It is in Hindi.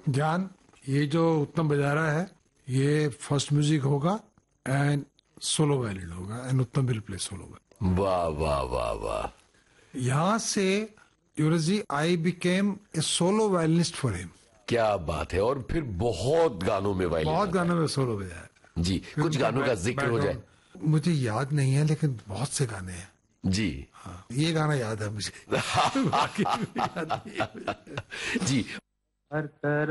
ज्ञान, ये जो उत्तम बजा रहा है ये फर्स्ट म्यूजिक होगा एंड सोलो वायलिन होगा एंड उत्तम विल प्ले सोलो वायलिन। वाह वाह वाह वाह। यहाँ से युवराज जी I became a solo violinist for him. क्या बात है। और फिर बहुत गानों में वायलिन, बहुत गानों में सोलो बजाया जी। कुछ गानों का जिक्र हो जाए। मुझे याद नहीं है लेकिन बहुत से गाने हैं जी। हाँ, ये गाना याद है मुझे। बाकी याद नहीं है। जी।